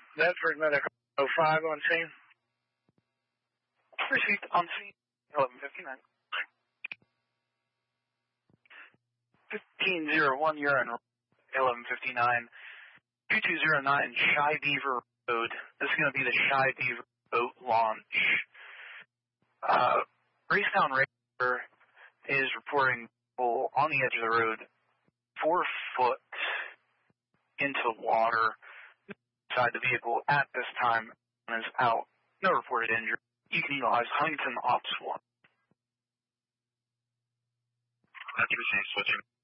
Bedford Medical 05 on scene. Received on scene, 1159. 1501, you're on 1159. 2209 Shy Beaver Road. This is going to be the Shy Beaver boat launch. Racetown Ranger is reporting people on the edge of the road 4 foot into the water inside the vehicle at this time and is out. No reported injury. You can utilize Huntington Ops 1. That's received, switching.